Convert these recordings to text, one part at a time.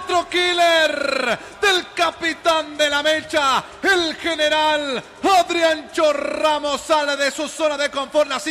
Otro killer del capitán de la mecha, el general Adriancho Ramos sale de su zona de confort, la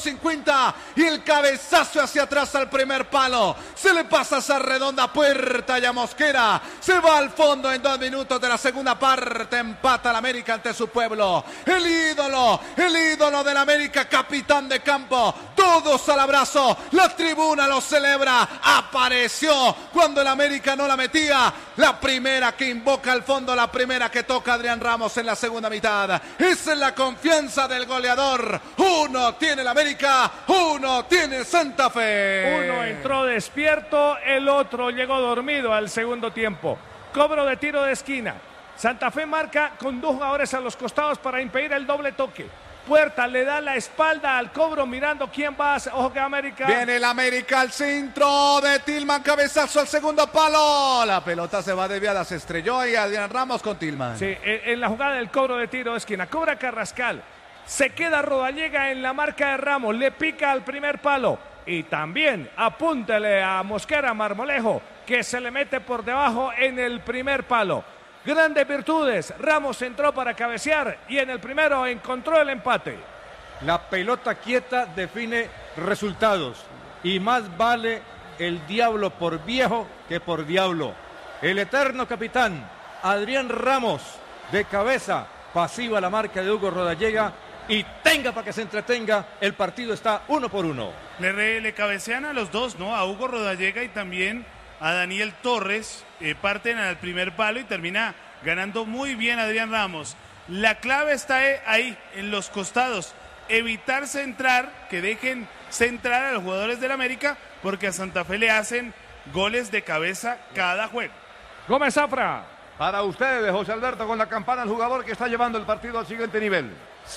5,50 y el cabezazo hacia atrás al primer palo. Se le pasa esa redonda puerta y a Mosquera. Se va al fondo en 2 minutos de la segunda parte. Empata el América ante su pueblo. El ídolo del América, capitán de campo. Todos al abrazo. La tribuna lo celebra. Apareció cuando el América no la metía. La primera que invoca al fondo, la primera que toca Adrián Ramos en la segunda mitad. Esa es la confianza del goleador. Uno tiene el América, uno tiene Santa Fe. Uno entró despierto, el otro llegó dormido al segundo tiempo. Cobro de tiro de esquina. Santa Fe marca con 2 jugadores a los costados para impedir el doble toque. Puerta le da la espalda al cobro mirando quién va a hacer. Ojo que América. Viene el América al centro de Tillman, cabezazo al segundo palo. La pelota se va desviada, se estrelló y Adrián Ramos con Tillman. Sí, en la jugada del cobro de tiro de esquina. Cobra Carrascal. Se queda Rodallega en la marca de Ramos. Le pica al primer palo. Y también apúntele a Mosquera Marmolejo, que se le mete por debajo en el primer palo. Grandes virtudes. Ramos entró para cabecear y en el primero encontró el empate. La pelota quieta define resultados y más vale el diablo por viejo que por diablo. El eterno capitán Adrián Ramos de cabeza, pasiva la marca de Hugo Rodallega y tenga para que se entretenga, el partido está 1-1. Le cabecean a los dos, ¿no? A Hugo Rodallega y también a Daniel Torres, parten al primer palo y termina ganando muy bien Adrián Ramos. La clave está ahí, en los costados, evitar centrar, que dejen centrar a los jugadores del América, porque a Santa Fe le hacen goles de cabeza cada juego. Gómez Zafra. Para ustedes, José Alberto, con la campana, el jugador que está llevando el partido al siguiente nivel.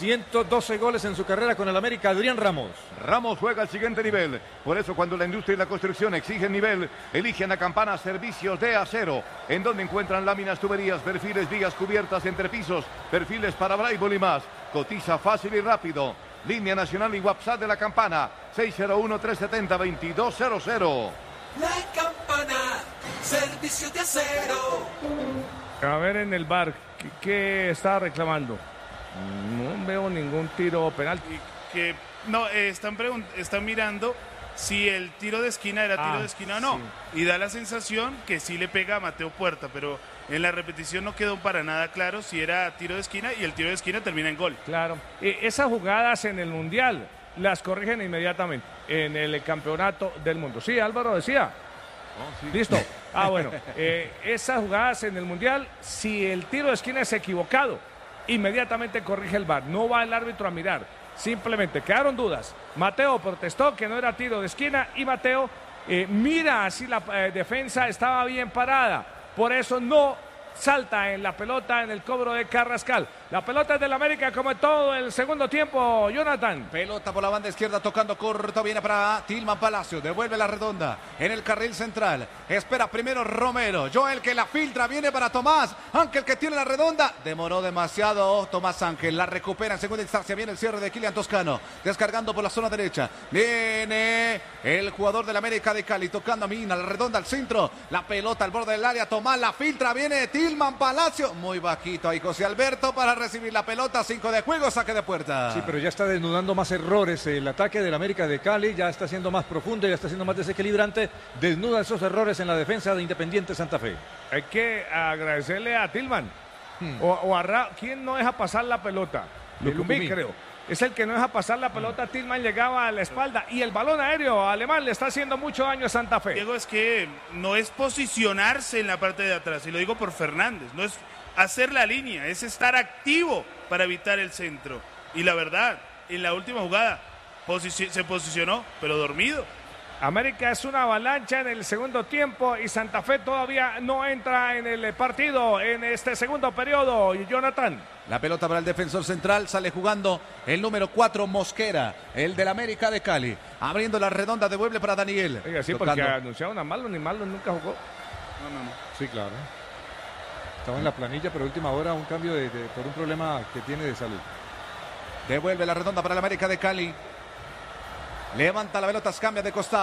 112 goles en su carrera con el América, Adrián Ramos. Ramos juega al siguiente nivel. Por eso, cuando la industria y la construcción exigen nivel, eligen a Campana Servicios de Acero, en donde encuentran láminas, tuberías, perfiles, vigas, cubiertas, entrepisos, perfiles para braille y más. Cotiza fácil y rápido. Línea nacional y WhatsApp de la Campana, 601-370-2200. La Campana, Servicios de Acero. A ver en el VAR, ¿qué está reclamando? No veo ningún tiro penal. No, están mirando si el tiro de esquina era tiro de esquina o no. Sí. Y da la sensación que sí le pega a Mateo Puerta, pero en la repetición no quedó para nada claro si era tiro de esquina y el tiro de esquina termina en gol. Claro. Esas jugadas en el Mundial las corrigen inmediatamente en el Campeonato del Mundo. Sí, Álvaro decía. Oh, sí. Listo. Bueno. Esas jugadas en el Mundial, si el tiro de esquina es equivocado, inmediatamente corrige el VAR. No va el árbitro a mirar. Simplemente quedaron dudas. Mateo protestó que no era tiro de esquina y Mateo mira si la defensa estaba bien parada. Por eso no salta en la pelota en el cobro de Carrascal. La pelota es del América como en todo el segundo tiempo, Jonathan. Pelota por la banda izquierda tocando corto, viene para Tillman Palacio, devuelve la redonda en el carril central. Espera primero Romero, Joel que la filtra, viene para Tomás Ángel que tiene la redonda. Demoró demasiado Tomás Ángel, la recupera en segunda instancia, viene el cierre de Kylian Toscano, descargando por la zona derecha. Viene el jugador del América de Cali, tocando a Mina, la redonda al centro, la pelota al borde del área, Tomás la filtra, viene Tillman Palacio, muy bajito ahí José Alberto para recibir la pelota, 5 de juego, saque de puerta. Sí, pero ya está desnudando más errores el ataque del América de Cali, ya está siendo más profundo, ya está siendo más desequilibrante, desnuda esos errores en la defensa de Independiente Santa Fe. Hay que agradecerle a Tillman o a ¿quién no deja pasar la pelota? Lucumí, creo. Es el que no deja pasar la pelota. Tillman llegaba a la espalda y el balón aéreo alemán le está haciendo mucho daño a Santa Fe. Diego, es que no es posicionarse en la parte de atrás, y lo digo por Fernández, no es hacer la línea, es estar activo para evitar el centro. Y la verdad, en la última jugada se posicionó, pero dormido. América es una avalancha en el segundo tiempo y Santa Fe todavía no entra en el partido en este segundo periodo. Y Jonathan. La pelota para el defensor central, sale jugando el número 4 Mosquera, el del América de Cali. Abriendo la redonda, devuelve para Daniel. Oiga, sí, tocando. Porque anunciaron a Marlon y Marlon nunca jugó. No. Sí, claro. Estaba en la planilla, pero a última hora un cambio por un problema que tiene de salud. Devuelve la redonda para el América de Cali. Levanta la pelota, cambia de costado.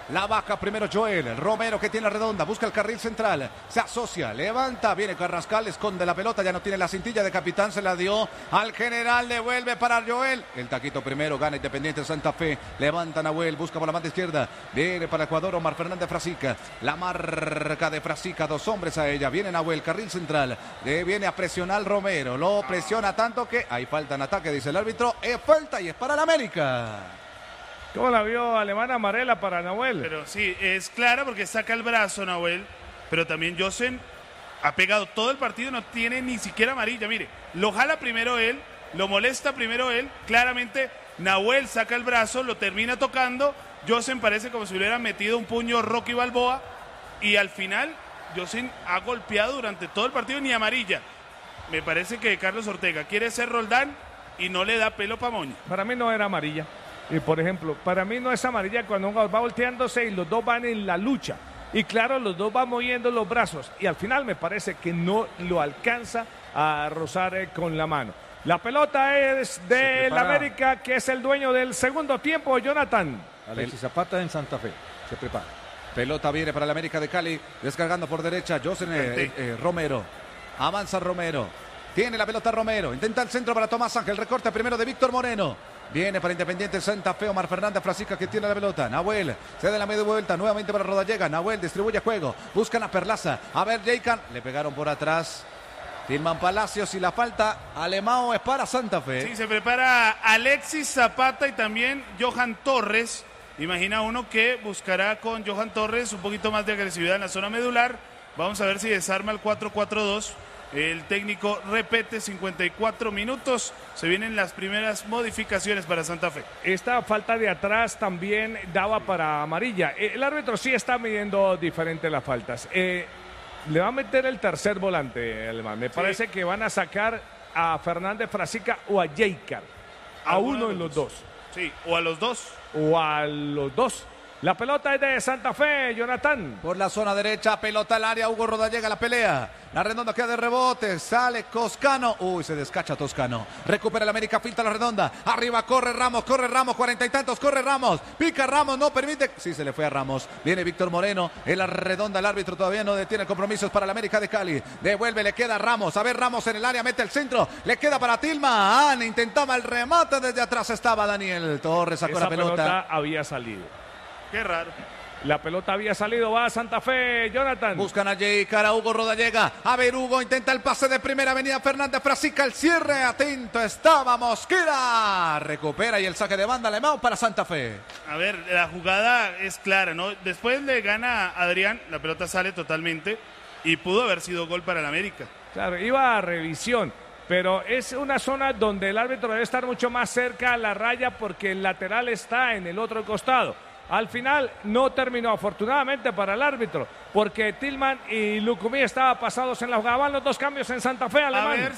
La baja primero Joel. Romero que tiene la redonda. Busca el carril central. Se asocia. Levanta. Viene Carrascal. Esconde la pelota. Ya no tiene la cintilla de capitán. Se la dio al general. Devuelve para Joel. El taquito primero. Gana Independiente Santa Fe. Levanta Nahuel. Busca por la banda izquierda. Viene para Ecuador Omar Fernández Frasica. La marca de Frasica. 2 hombres a ella. Viene Nahuel. Carril central. Viene a presionar Romero. Lo presiona tanto que hay falta en ataque. Dice el árbitro. Es falta y es para el América. ¿Cómo la vio Alemán amarela para Nahuel? Pero sí, es clara porque saca el brazo Nahuel, pero también Josen ha pegado todo el partido, no tiene ni siquiera amarilla. Mire, lo jala primero él, lo molesta primero él, claramente Nahuel saca el brazo, lo termina tocando, Josen parece como si hubiera metido un puño Rocky Balboa y al final Josen ha golpeado durante todo el partido ni amarilla. Me parece que Carlos Ortega quiere ser Roldán y no le da pelo pa' moña. Para mí no era amarilla. Y por ejemplo, para mí no es amarilla cuando un jugador va volteándose y los dos van en la lucha. Y claro, los dos van moviendo los brazos. Y al final me parece que no lo alcanza a rozar con la mano. La pelota es del América, que es el dueño del segundo tiempo, Jonathan. Alexis Zapata en Santa Fe. Se prepara. Pelota viene para el América de Cali. Descargando por derecha. Josen Romero. Avanza Romero. Tiene la pelota Romero. Intenta el centro para Tomás Ángel. Recorta primero de Víctor Moreno. Viene para Independiente Santa Fe, Omar Fernández Frasica que tiene la pelota. Nahuel se da la media vuelta, nuevamente para Rodallega. Nahuel distribuye juego, buscan a Perlaza. A ver, Jaycan, le pegaron por atrás. Tilman Palacios y la falta Alemão es para Santa Fe. Sí, se prepara Alexis Zapata y también Johan Torres. Imagina uno que buscará con Johan Torres un poquito más de agresividad en la zona medular. Vamos a ver si desarma el 4-4-2. El técnico repete 54 minutos. Se vienen las primeras modificaciones para Santa Fe. Esta falta de atrás también daba para amarilla. El árbitro sí está midiendo diferente las faltas. Le va a meter el tercer volante, Alemán. Me parece que van a sacar a Fernández Frasica o a Jaycar. A uno de los dos. Sí, o a los dos. O a los dos. La pelota es de Santa Fe, Jonathan. Por la zona derecha, pelota al área, Hugo Rodallega la pelea. La redonda queda de rebote, sale Toscano. Uy, se descacha Toscano. Recupera el América, filtra la redonda. Arriba corre Ramos, 40 y tantos, corre Ramos. Pica Ramos, no permite. Sí, se le fue a Ramos. Viene Víctor Moreno en la redonda, el árbitro todavía no detiene compromisos para el América de Cali. Devuelve, le queda Ramos. A ver, Ramos en el área, mete el centro. Le queda para Tilman. Intentaba el remate, desde atrás estaba Daniel Torres, sacó la pelota. Había salido. Qué raro. La pelota había salido, va a Santa Fe, Jonathan. Buscan a Jaycar, a Hugo Rodallega. A ver, Hugo intenta el pase de primera, avenida Fernández Frasica, el cierre, atento estaba Mosquera. Recupera y el saque de banda Alemão para Santa Fe. A ver, la jugada es clara, ¿no? Después le gana Adrián, la pelota sale totalmente y pudo haber sido gol para el América. Claro, iba a revisión. Pero es una zona donde el árbitro debe estar mucho más cerca a la raya porque el lateral está en el otro costado. Al final no terminó, afortunadamente para el árbitro, porque Tilman y Lucumí estaban pasados en la jugada. Van los dos cambios en Santa Fe, Alemán. A ver,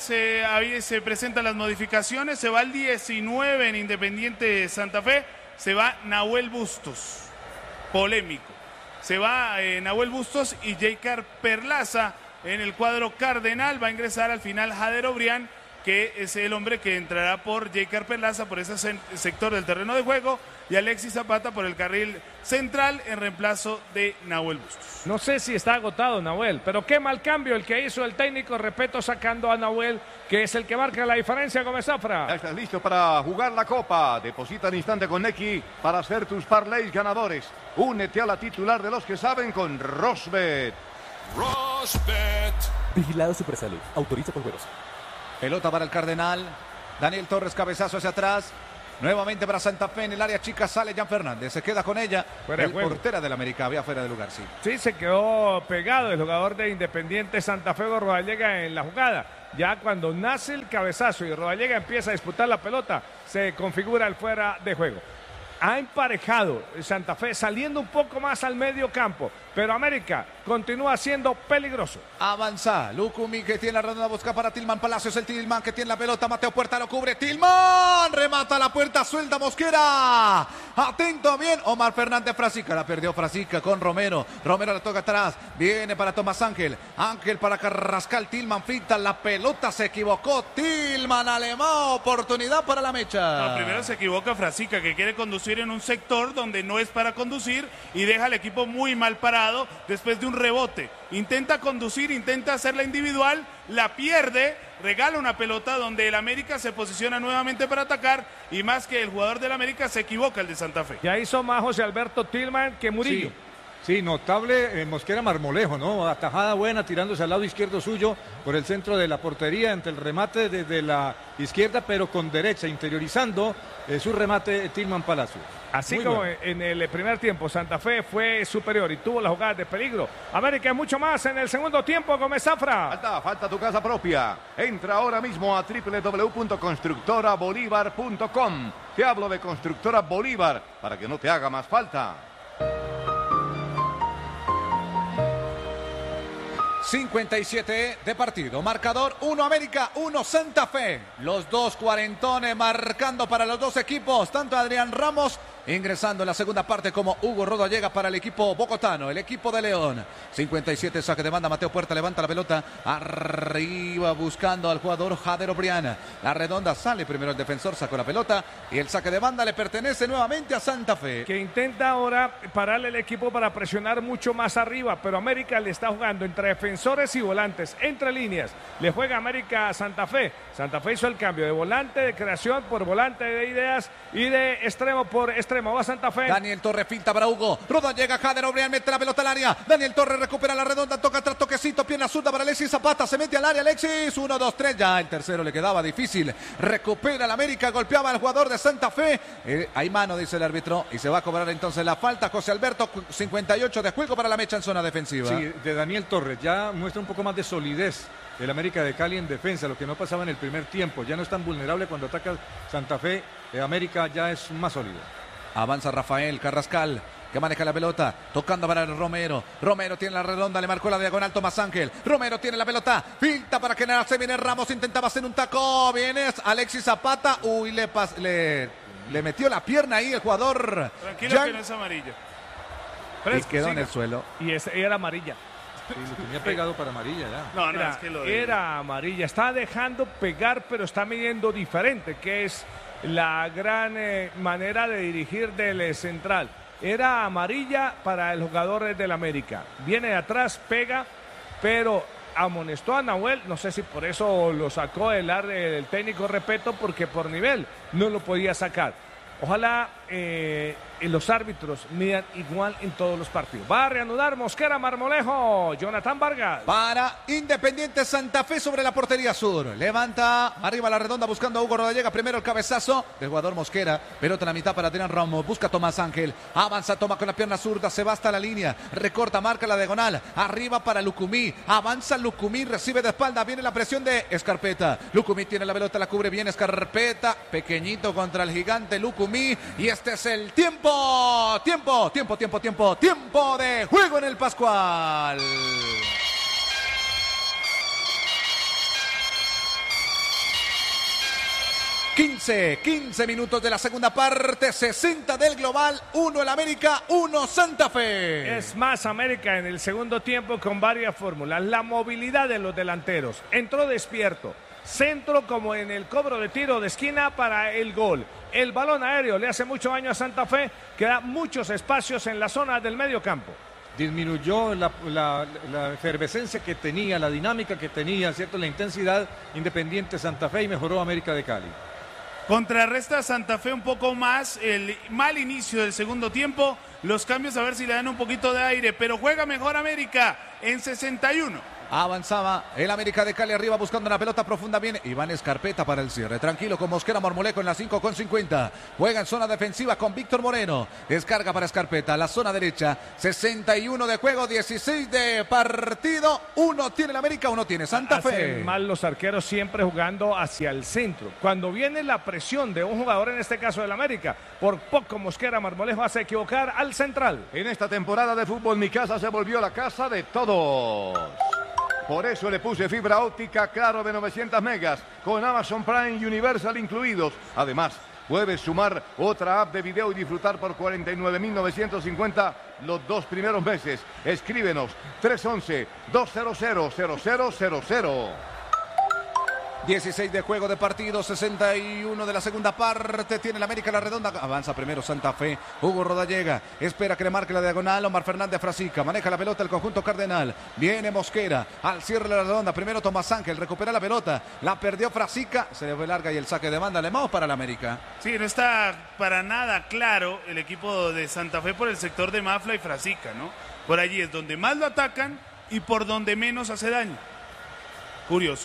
se presentan las modificaciones. Se va el 19 en Independiente Santa Fe. Se va Nahuel Bustos. Polémico. Se va Nahuel Bustos y Jaycar Perlaza en el cuadro cardenal. Va a ingresar al final Jader Obrián, que es el hombre que entrará por Jaycar Perlaza, por ese sector del terreno de juego, y Alexis Zapata por el carril central en reemplazo de Nahuel Bustos. No sé si está agotado Nahuel, pero qué mal cambio el que hizo el técnico, repito, sacando a Nahuel, que es el que marca la diferencia, Gómez Zafra. Ya estás listo para jugar la Copa. Deposita al instante con Nequi para hacer tus parlays ganadores. Únete a la titular de los que saben con Rosbet. Rosbet. Vigilado Supersalud. Autoriza con juegos. Pelota para el Cardenal. Daniel Torres, cabezazo hacia atrás. Nuevamente para Santa Fe en el área chica, sale Jan Fernández, se queda con ella. Fuera el portera del América, había fuera de lugar, sí. Sí, se quedó pegado el jugador de Independiente Santa Fe, Rodallega, en la jugada. Ya cuando nace el cabezazo y Rodallega empieza a disputar la pelota, se configura el fuera de juego. Ha emparejado Santa Fe saliendo un poco más al medio campo, pero América continúa siendo peligroso. Avanza, Lucumí que tiene la redonda, busca para Tilman Palacios, el Tilman que tiene la pelota, Mateo Puerta lo cubre, Tilman, remata la puerta, suelta Mosquera, atento bien, Omar Fernández Frasica, la perdió Frasica con Romero, Romero le toca atrás, viene para Tomás Ángel, Ángel para Carrascal, Tilman finta, la pelota se equivocó, Tilman Alemão, oportunidad para la mecha. No, primero se equivoca Frasica, que quiere conducir conducir en un sector donde no es para conducir y deja al equipo muy mal parado después de un rebote. Intenta conducir, intenta hacerla individual, la pierde, regala una pelota donde el América se posiciona nuevamente para atacar y más que el jugador del América se equivoca el de Santa Fe. Ya hizo más José Alberto Tillman que Murillo. Sí, notable Mosquera Marmolejo, ¿no? Atajada buena, tirándose al lado izquierdo suyo por el centro de la portería, ante el remate desde la izquierda, pero con derecha, interiorizando su remate Tillman Palacios. Así Muy como bueno. en el primer tiempo Santa Fe fue superior y tuvo las jugadas de peligro, América es mucho más en el segundo tiempo. Gómez Zafra. Falta tu casa propia. Entra ahora mismo a www.constructorabolívar.com. Te hablo de Constructora Bolívar para que no te haga más falta. 57 de partido, marcador 1 América, 1 Santa Fe. Los dos cuarentones marcando para los dos equipos, tanto Adrián Ramos ingresando en la segunda parte como Hugo Rodallega para el equipo bogotano, el equipo de León. 57, saque de banda, Mateo Puerta levanta la pelota arriba buscando al jugador Jader Obriana. La redonda sale primero el defensor, sacó la pelota y el saque de banda le pertenece nuevamente a Santa Fe. Que intenta ahora pararle el equipo para presionar mucho más arriba, pero América le está jugando entre defensores y volantes, entre líneas. Le juega América a Santa Fe. Santa Fe hizo el cambio de volante de creación por volante de ideas y de extremo por extremo. Va Santa Fe. Daniel Torres finta para Hugo. Rodallega, Jader Obrián mete la pelota al área. Daniel Torres recupera la redonda, toca tras toquecito, pierna zurda para Alexis Zapata. Se mete al área Alexis. 1, 2, 3. Ya el tercero le quedaba difícil. Recupera el América, golpeaba al jugador de Santa Fe. Hay mano, dice el árbitro. Y se va a cobrar entonces la falta. José Alberto, 58 de juego para la mecha en zona defensiva. Sí, de Daniel Torres. Ya muestra un poco más de solidez el América de Cali en defensa, lo que no pasaba en el primer tiempo. Ya no es tan vulnerable cuando ataca Santa Fe. América ya es más sólido. Avanza Rafael Carrascal, que maneja la pelota, tocando para el Romero. Romero tiene la redonda, le marcó la diagonal Tomás Ángel. Romero tiene la pelota, filtra para que se viene Ramos, intentaba hacer un taco. Viene Alexis Zapata. Uy, le metió la pierna ahí el jugador. Tranquilo que no es amarilla. Y quedó en el suelo. Y era amarilla. Sí, lo tenía pegado para amarilla ya. No, Era, es que lo era amarilla. Está dejando pegar, pero está midiendo diferente, que es la gran manera de dirigir del central. Era amarilla para el jugador del América. Viene de atrás, pega, pero amonestó a Nahuel. No sé si por eso lo sacó del técnico Repeto, porque por nivel no lo podía sacar. Ojalá los árbitros midan igual en todos los partidos. Va a reanudar Mosquera Marmolejo. Jonathan Vargas. Para Independiente Santa Fe sobre la portería sur. Levanta arriba la redonda buscando a Hugo Rodallega. Primero el cabezazo del jugador Mosquera. Pelota en la mitad para Adrián Ramos. Busca a Tomás Ángel. Avanza, toma con la pierna zurda. Se va hasta la línea. Recorta, marca la diagonal. Arriba para Lucumí. Avanza Lucumí. Recibe de espalda. Viene la presión de Escarpeta. Lucumí tiene la pelota. La cubre bien Escarpeta. Pequeñito contra el gigante Lucumí. Y este es el tiempo de juego en el Pascual. 15 minutos de la segunda parte, 60 del global, 1 el América, 1 Santa Fe. Es más América en el segundo tiempo con varias fórmulas. La movilidad de los delanteros. Entró despierto. Centro como en el cobro de tiro de esquina para el gol. El balón aéreo le hace mucho daño a Santa Fe, que da muchos espacios en la zona del medio campo. Disminuyó la efervescencia que tenía, la dinámica que tenía, ¿cierto? La intensidad Independiente Santa Fe y mejoró América de Cali. Contrarresta Santa Fe un poco más el mal inicio del segundo tiempo. Los cambios a ver si le dan un poquito de aire, pero juega mejor América en 61. Avanzaba el América de Cali arriba buscando una pelota profunda. Viene Iván Escarpeta para el cierre. Tranquilo con Mosquera Marmolejo en la 5:50. Juega en zona defensiva con Víctor Moreno. Descarga para Escarpeta. La zona derecha. 61 de juego, 16 de partido. 1 tiene el América, 1 tiene Santa Fe. Hacen mal los arqueros siempre jugando hacia el centro. Cuando viene la presión de un jugador, en este caso del América, por poco Mosquera Marmolejo hace equivocar al central. En esta temporada de fútbol, mi casa se volvió la casa de todos. Por eso le puse fibra óptica Claro de 900 megas con Amazon Prime y Universal incluidos. Además, puedes sumar otra app de video y disfrutar por 49.950 los 2 primeros meses. Escríbenos 311-200-0000. 16 de juego de partido, 61 de la segunda parte. Tiene el América la redonda. Avanza primero Santa Fe. Hugo Rodallega. Espera que le marque la diagonal. Omar Fernández Frasica. Maneja la pelota el conjunto cardenal. Viene Mosquera. Al cierre de la redonda. Primero Tomás Ángel. Recupera la pelota. La perdió Frasica. Se le fue larga y el saque de banda. Le vamos para el América. Sí, no está para nada claro el equipo de Santa Fe por el sector de Mafla y Frasica, ¿no? Por allí es donde más lo atacan y por donde menos hace daño. Curioso.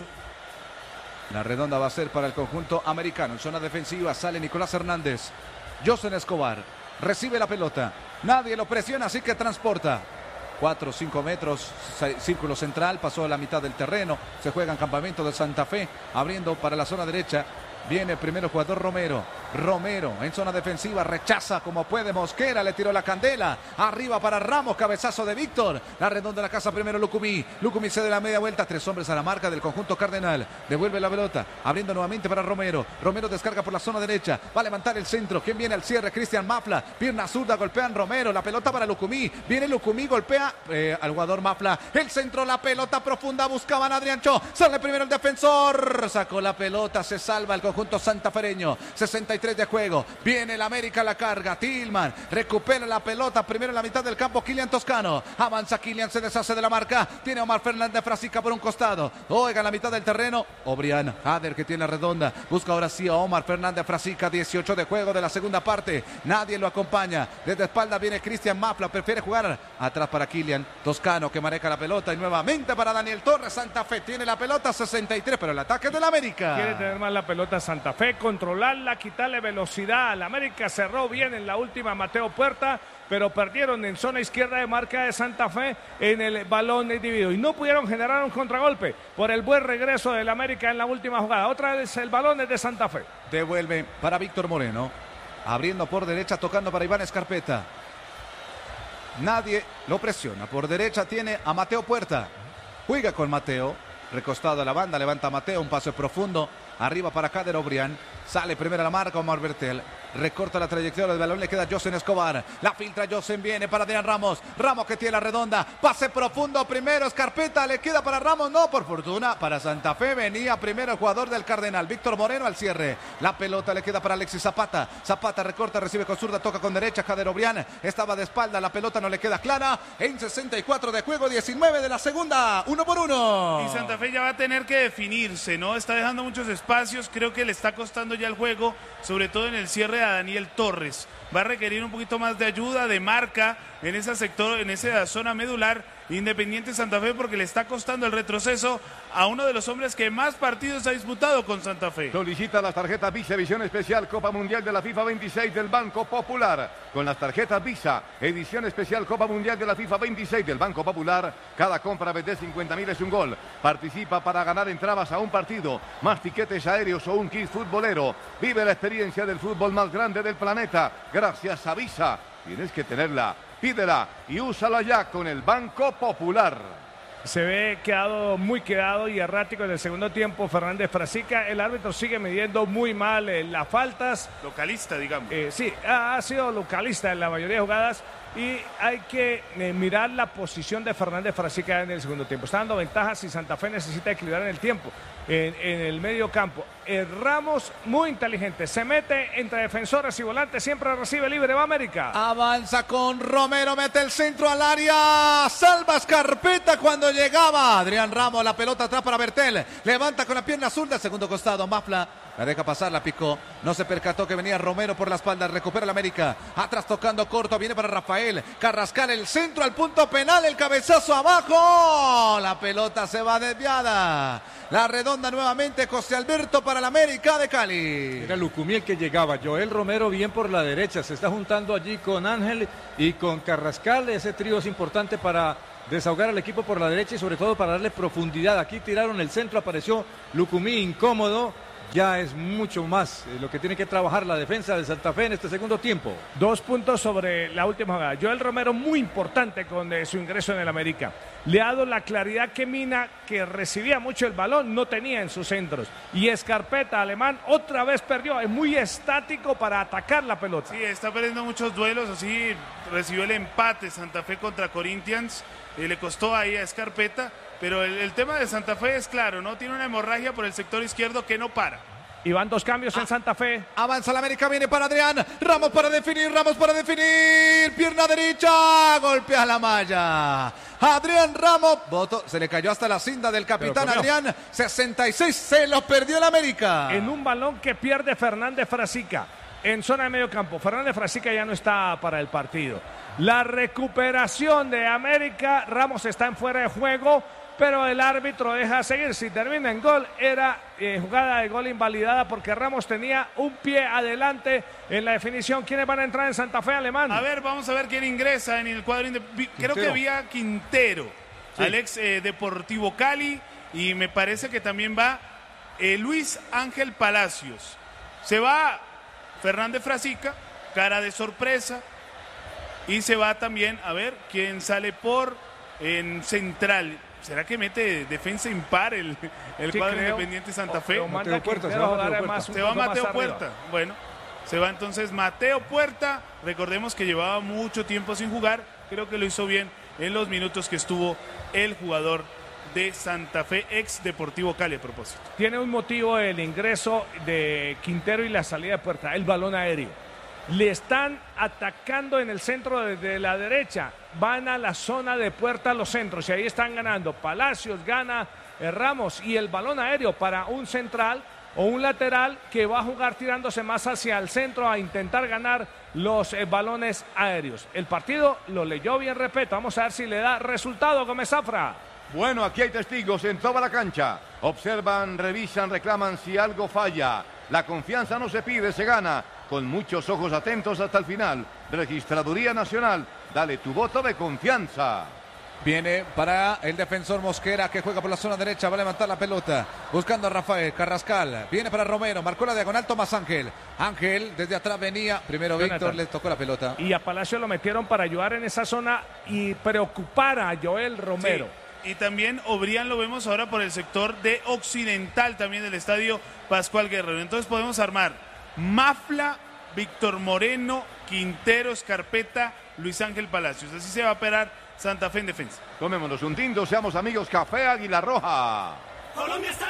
La redonda va a ser para el conjunto americano. En zona defensiva sale Nicolás Hernández. Josen Escobar recibe la pelota. Nadie lo presiona, así que transporta. 4 o 5 metros, círculo central, pasó a la mitad del terreno. Se juega en campamento de Santa Fe, abriendo para la zona derecha. Viene el primero jugador Romero. Romero en zona defensiva, rechaza como puede Mosquera, le tiró la candela. Arriba para Ramos, cabezazo de Víctor. La redonda de la casa primero Lucumí. Lucumí cede la media vuelta, 3 hombres a la marca del conjunto cardenal. Devuelve la pelota, abriendo nuevamente para Romero. Romero descarga por la zona derecha, va a levantar el centro. ¿Quién viene al cierre? Cristian Mafla. Pierna zurda, golpean Romero. La pelota para Lucumí. Viene Lucumí, golpea al jugador Mafla. El centro, la pelota profunda, buscaban a Adriancho. Sale primero el defensor. Sacó la pelota, se salva el conjunto santafereño. 63 de juego. Viene el América, la carga. Tillman recupera la pelota. Primero en la mitad del campo, Kylian Toscano. Avanza Kylian, se deshace de la marca. Tiene Omar Fernández Frasica por un costado. Oiga, en la mitad del terreno, Obrián Hader, que tiene la redonda. Busca ahora sí a Omar Fernández Frasica. 18 de juego de la segunda parte. Nadie lo acompaña. Desde espalda viene Cristian Mafla. Prefiere jugar atrás para Kylian Toscano, que maneja la pelota. Y nuevamente para Daniel Torres. Santa Fe tiene la pelota, 63, pero el ataque del América. Quiere tener más la pelota Santa Fe, controlarla, quitarle velocidad. El América cerró bien en la última Mateo Puerta, pero perdieron en zona izquierda de marca de Santa Fe en el balón dividido y no pudieron generar un contragolpe por el buen regreso del América en la última jugada. Otra vez el balón es de Santa Fe. Devuelve para Víctor Moreno, abriendo por derecha, tocando para Iván Escarpeta. Nadie lo presiona. Por derecha tiene a Mateo Puerta. Juega con Mateo, recostado a la banda, levanta a Mateo, un pase profundo. Arriba para Kader Obrián. Sale primero a la marca Omar Bertel. Recorta la trayectoria del balón, le queda Josen Escobar. La filtra Josen, viene para Adrián Ramos. Ramos que tiene la redonda. Pase profundo primero, Escarpeta, le queda para Ramos. No, por fortuna, para Santa Fe venía primero el jugador del Cardenal, Víctor Moreno al cierre. La pelota le queda para Alexis Zapata. Zapata recorta, recibe con zurda, toca con derecha. Kader Obrián estaba de espalda, la pelota no le queda clara. En 64 de juego, 19 de la segunda. 1 por 1. Y Santa Fe ya va a tener que definirse, ¿no? Está dejando muchos espacios, creo que le está costando ya el juego, sobre todo en el cierre a Daniel Torres. Va a requerir un poquito más de ayuda, de marca en ese sector, en esa zona medular. Independiente Santa Fe, porque le está costando el retroceso a uno de los hombres que más partidos ha disputado con Santa Fe. Solicita las tarjetas Visa Edición Especial Copa Mundial de la FIFA 26 del Banco Popular. Con las tarjetas Visa Edición Especial Copa Mundial de la FIFA 26 del Banco Popular, cada compra de 50.000 es un gol. Participa para ganar entradas a un partido, más tiquetes aéreos o un kit futbolero. Vive la experiencia del fútbol más grande del planeta gracias a Visa. Tienes que tenerla. Pídela y úsala ya con el Banco Popular. Se ve muy quedado y errático en el segundo tiempo Fernández Frasica. El árbitro sigue midiendo muy mal las faltas. Localista, digamos. Sí, ha sido localista en la mayoría de jugadas. Y hay que mirar la posición de Fernández Frasica en el segundo tiempo. Está dando ventajas y Santa Fe necesita equilibrar en el tiempo, en el medio campo. Ramos, muy inteligente, se mete entre defensores y volantes, siempre recibe libre, va América. Avanza con Romero, mete el centro al área, salva Escarpeta cuando llegaba. Adrián Ramos, la pelota atrás para Bertel, levanta con la pierna zurda, segundo costado, Mafla. La deja pasar, la picó. No se percató que venía Romero por la espalda. Recupera la América. Atrás tocando corto. Viene para Rafael Carrascal. El centro al punto penal. El cabezazo abajo. La pelota se va desviada. La redonda nuevamente. José Alberto para la América de Cali. Era Lucumí el que llegaba. Joel Romero bien por la derecha. Se está juntando allí con Ángel y con Carrascal. Ese trío es importante para desahogar al equipo por la derecha y sobre todo para darle profundidad. Aquí tiraron el centro. Apareció Lucumí incómodo. Ya es mucho más lo que tiene que trabajar la defensa de Santa Fe en este segundo tiempo. 2 puntos sobre la última jugada. Joel Romero muy importante con su ingreso en el América. Le ha dado la claridad que Mina, que recibía mucho el balón, no tenía en sus centros. Y Escarpeta, Alemán, otra vez perdió. Es muy estático para atacar la pelota. Sí, está perdiendo muchos duelos. Así recibió el empate Santa Fe contra Corinthians. Le costó ahí a Escarpeta. pero el tema de Santa Fe es claro, ¿no? Tiene una hemorragia por el sector izquierdo que no para. Y van 2 cambios en Santa Fe. Avanza la América, viene para Adrián. Ramos para definir. Pierna derecha. Golpea la malla. Adrián Ramos. Se le cayó hasta la cinta del capitán Adrián. 66. Se lo perdió el América. En un balón que pierde Fernández Frasica. En zona de medio campo. Fernández Frasica ya no está para el partido. La recuperación de América. Ramos está en fuera de juego, pero el árbitro deja seguir. Si termina en gol, era jugada de gol invalidada porque Ramos tenía un pie adelante en la definición. ¿Quiénes van a entrar en Santa Fe, Alemán? A ver, vamos a ver quién ingresa en el cuadro. Creo que había Quintero, sí. Al ex Deportivo Cali, y me parece que también va Luis Ángel Palacios. Se va Fernández Frasica, cara de sorpresa, y se va también, a ver, quién sale en central. ¿Será que mete defensa impar el cuadro Independiente Santa Fe? Mateo Puerta, se va Mateo Puerta. Bueno, se va entonces Mateo Puerta. Recordemos que llevaba mucho tiempo sin jugar. Creo que lo hizo bien en los minutos que estuvo el jugador de Santa Fe, ex Deportivo Cali a propósito. Tiene un motivo el ingreso de Quintero y la salida de Puerta, el balón aéreo. Le están atacando en el centro de la derecha. Van a la zona de Puerta los centros y ahí están ganando. Palacios gana Ramos y el balón aéreo para un central o un lateral que va a jugar tirándose más hacia el centro a intentar ganar los balones aéreos. El partido lo leyó bien, repito. Vamos a ver si le da resultado, Gómez Zafra. Bueno, aquí hay testigos en toda la cancha. Observan, revisan, reclaman si algo falla. La confianza no se pide, se gana. Con muchos ojos atentos hasta el final. Registraduría Nacional, dale tu voto de confianza. Viene para el defensor Mosquera, que juega por la zona derecha, va a levantar la pelota, buscando a Rafael Carrascal. Viene para Romero, marcó la diagonal Tomás Ángel. Ángel desde atrás venía, primero Víctor, le tocó la pelota. Y a Palacio lo metieron para ayudar en esa zona y preocupar a Joel Romero. Sí. Y también Obrián lo vemos ahora por el sector de occidental también del estadio Pascual Guerrero. Entonces podemos armar Mafla, Víctor Moreno, Quintero, Escarpeta, Luis Ángel Palacios. Así se va a operar Santa Fe en defensa. Tomémonos un tinto, seamos amigos. Café Águila Roja. Colombia está